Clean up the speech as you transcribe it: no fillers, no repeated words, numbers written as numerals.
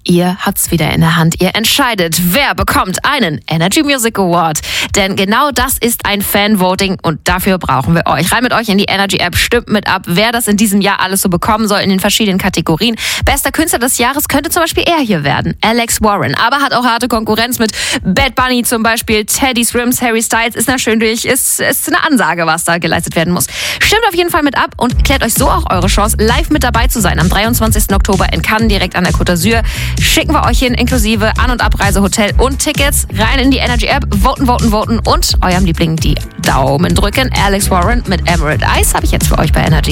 Ihr habt's wieder in der Hand. Ihr entscheidet, wer bekommt einen Energy Music Award. Denn genau das ist ein Fan-Voting und dafür brauchen wir euch. Rein mit euch in die Energy App, stimmt mit ab, wer das in diesem Jahr alles so bekommen soll in den verschiedenen Kategorien. Bester Künstler des Jahres könnte zum Beispiel er hier werden, Alex Warren. Aber hat auch harte Konkurrenz mit Bad Bunny zum Beispiel, Teddy Swims, Harry Styles. Ist na schön durch, ist eine Ansage, was da geleistet werden muss. Stimmt auf jeden Fall mit ab und klärt euch so auch eure Chance, live mit dabei zu sein am 23. Oktober in Cannes, direkt an der Côte d'Azur. Schicken wir euch hin, inklusive An- und Abreise, Hotel und Tickets. Rein in die Energy App, voten und eurem Liebling die Daumen drücken. Alex Warren mit Emerald Eyes habe ich jetzt für euch bei Energy.